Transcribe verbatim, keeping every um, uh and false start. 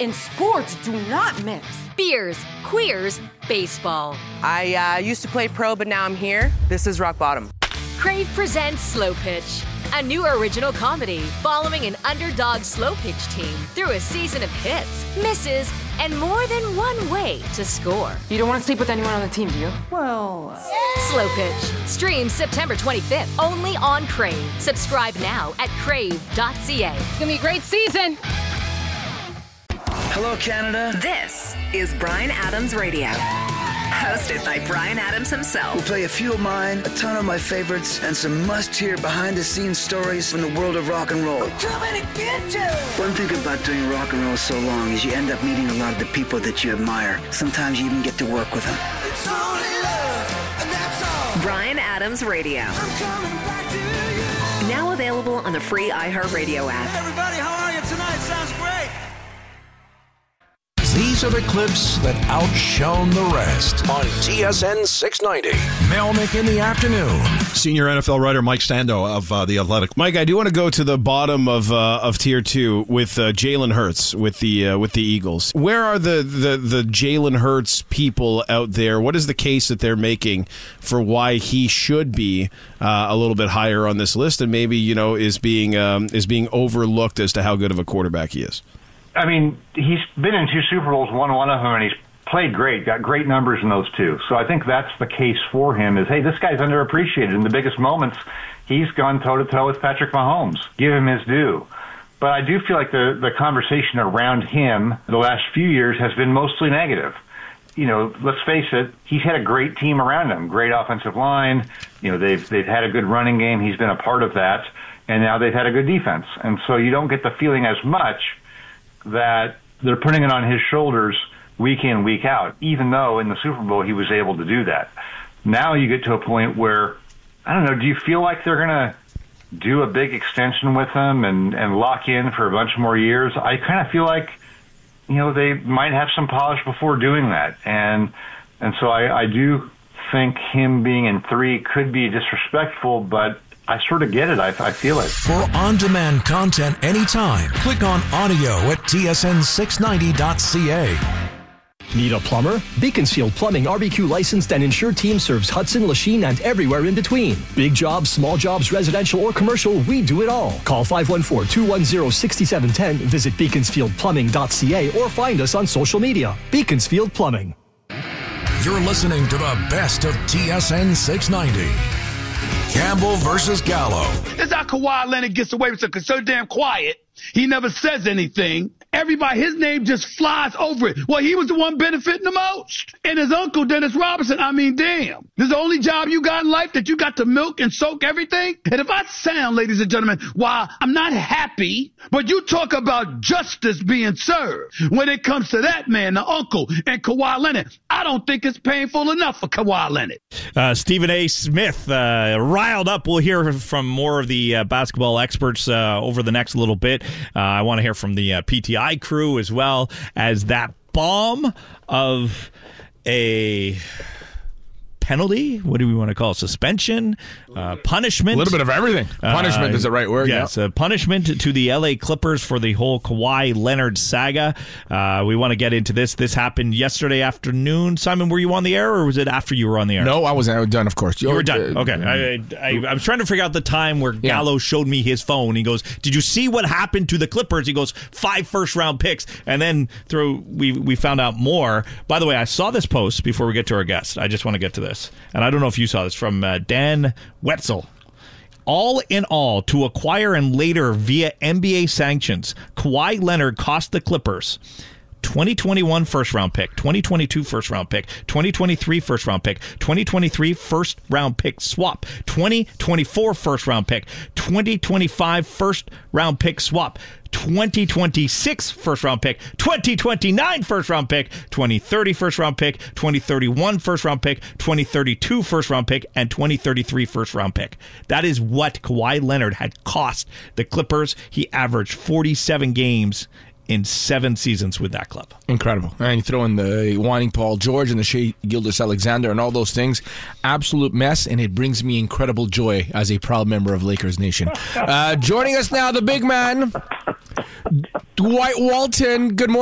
and sports do not mix. Beers, queers, baseball. I uh, used to play pro, but now I'm here. This is rock bottom. Crave presents Slow Pitch, a new original comedy following an underdog slow pitch team through a season of hits, misses, and more than one way to score. You don't want to sleep with anyone on the team, do you? Well... Uh... Slow Pitch. Streams September twenty-fifth, only on Crave. Subscribe now at crave dot c a. It's going to be a great season. Hello, Canada. This is Bryan Adams Radio. Hosted by Bryan Adams himself. We'll play a few of mine, a ton of my favorites, and some must-hear behind-the-scenes stories from the world of rock and roll. One thing about doing rock and roll so long is you end up meeting a lot of the people that you admire. Sometimes you even get to work with them. It's only love, and that's all. Bryan Adams Radio. I'm coming back to you. Now available on the free iHeartRadio app. Hey everybody, how are you tonight? Sounds great. These are the clips that outshone the rest on T S N six ninety. Melnick in the afternoon. Senior N F L writer Mike Stando of uh, The Athletic. Mike, I do want to go to the bottom of uh, of tier two with uh, Jalen Hurts with the uh, with the Eagles. Where are the the, the Jalen Hurts people out there? What is the case that they're making for why he should be uh, a little bit higher on this list, and maybe you know is being um, is being overlooked as to how good of a quarterback he is? I mean, he's been in two Super Bowls, won one of them, and he's played great, got great numbers in those two. So I think that's the case for him is, hey, this guy's underappreciated. In the biggest moments, he's gone toe-to-toe with Patrick Mahomes. Give him his due. But I do feel like the, the conversation around him the last few years has been mostly negative. You know, let's face it, he's had a great team around him, great offensive line. You know, they've they've had a good running game. He's been a part of that. And now they've had a good defense. And so you don't get the feeling as much that they're putting it on his shoulders week in, week out, even though in the Super Bowl he was able to do that. Now you get to a point where, I don't know, do you feel like they're going to do a big extension with him and, and lock in for a bunch more years? I kind of feel like, you know, they might have some polish before doing that. And and so I, I do think him being in three could be disrespectful, but I sort of get it. I, I feel it. For on-demand content anytime, click on audio at T S N six ninety dot c a. Need a plumber? Beaconsfield Plumbing R B Q licensed and insured team serves Hudson, Lachine, and everywhere in between. Big jobs, small jobs, residential or commercial, we do it all. Call five one four, two one zero, six seven one zero, visit beaconsfield plumbing dot c a or find us on social media. Beaconsfield Plumbing. You're listening to the best of T S N six ninety. Campbell versus Gallo. This is how Kawhi Leonard gets away with it because so damn quiet. He never says anything. Everybody, his name just flies over it. Well, he was the one benefiting the most. And his uncle, Dennis Robinson, I mean, damn. This is the only job you got in life that you got to milk and soak everything? And if I sound, ladies and gentlemen, while I'm not happy, but you talk about justice being served. When it comes to that man, the uncle, and Kawhi Leonard, I don't think it's painful enough for Kawhi Leonard. Uh, Stephen A. Smith, uh, riled up. We'll hear from more of the uh, basketball experts uh, over the next little bit. Uh, I want to hear from the uh, P T I crew as well as that bomb of a penalty. What do we want to call it? Suspension, uh, punishment. A little bit of everything. Punishment uh, is the right word. Yes, yeah. a punishment to the L A Clippers for the whole Kawhi Leonard saga. Uh, we want to get into this. This happened yesterday afternoon. Simon, were you on the air or was it after you were on the air? No, I wasn't. I was done, of course. You, you were done. Okay. I, I, I was trying to figure out the time where yeah. Gallo showed me his phone. He goes, "Did you see what happened to the Clippers?" He goes, five first round picks. And then through we we found out more. By the way, I saw this post before we get to our guest. I just want to get to this. And I don't know if you saw this from uh, Dan Wetzel. All in all, to acquire and later via N B A sanctions, Kawhi Leonard cost the Clippers twenty twenty-one first round pick, twenty twenty-two first round pick, twenty twenty-three first round pick, twenty twenty-three first round pick swap, twenty twenty-four first round pick, twenty twenty-five first round pick swap, twenty twenty-six first round pick, twenty twenty-nine first round pick, twenty thirty first round pick, twenty thirty-one first round pick, twenty thirty-two first round pick, and twenty thirty-three first round pick. That is what Kawhi Leonard had cost the Clippers. He averaged forty-seven games in seven seasons with that club. Incredible. And you throw in the wanting Paul George and the Shea Gilgeous-Alexander and all those things. Absolute mess, and it brings me incredible joy as a proud member of Lakers Nation. Uh, joining us now, the big man, Dwight Walton. Good morning.